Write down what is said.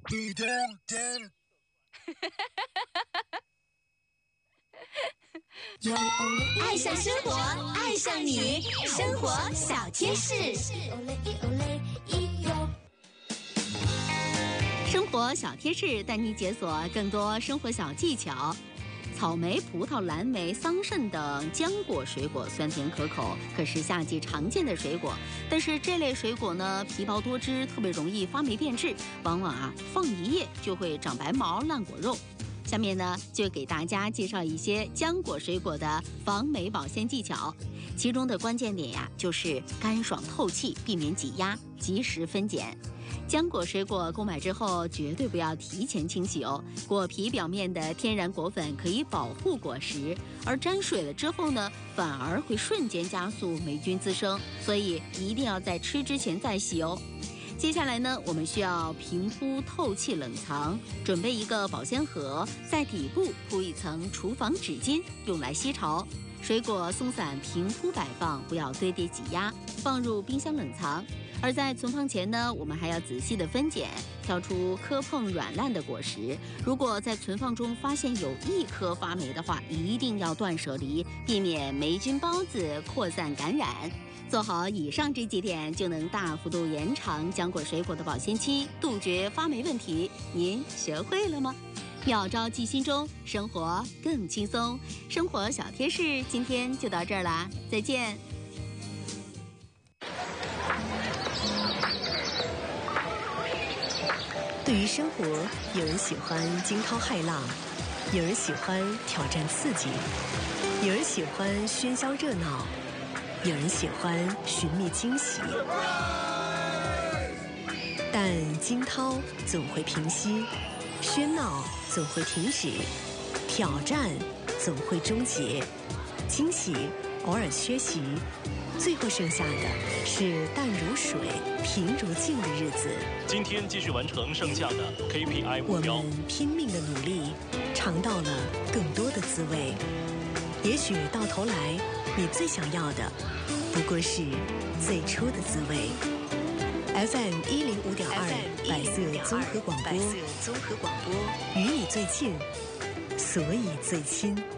爱上生活，爱上你，生活小贴士。生活小贴士带你解锁更多生活小技巧。草莓、葡萄、蓝莓、桑葚等浆果水果酸甜可口，可是夏季常见的水果。但是这类水果呢，皮薄多汁，特别容易发霉变质，往往放一夜就会长白毛、烂果肉。下面呢，就给大家介绍一些浆果水果的防霉保鲜技巧。其中的关键点呀，就是干爽透气，避免挤压，及时分拣。浆果水果购买之后，绝对不要提前清洗哦。果皮表面的天然果粉可以保护果实，而沾水了之后呢，反而会瞬间加速霉菌滋生，所以一定要在吃之前再洗哦。接下来呢，我们需要平铺透气冷藏，准备一个保鲜盒，在底部铺一层厨房纸巾，用来吸潮。水果松散平铺摆放，不要堆叠挤压，放入冰箱冷藏。而在存放前呢，我们还要仔细的分拣，挑出磕碰软烂的果实。如果在存放中发现有一颗发霉的话，一定要断舍离，避免霉菌孢子扩散感染。做好以上这几点，就能大幅度延长浆果水果的保鲜期，杜绝发霉问题。您学会了吗？妙招记心中，生活更轻松。生活小贴士今天就到这儿啦，再见。 对于生活，有人喜欢惊涛骇浪，有人喜欢挑战刺激，有人喜欢喧嚣热闹，有人喜欢寻觅惊喜。但惊涛总会平息，喧闹总会停止，挑战总会终结，惊喜偶尔缺席，最后剩下的是淡如水、平如镜的日子。 今天继续完成剩下的 KPI 目标。 我们拼命的努力，尝到了更多的滋味。也许到头来，你最想要的不过是最初的滋味。FM 105.2百色综合广播，与你最近，所以最亲。